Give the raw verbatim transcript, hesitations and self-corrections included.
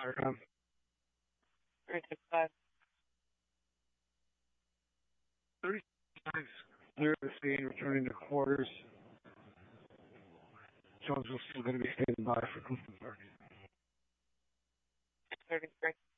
Um, thirty-five. thirty-five clear the scene, returning to quarters. Jones will still going to be standing by for Cleveland Park. thirty-three.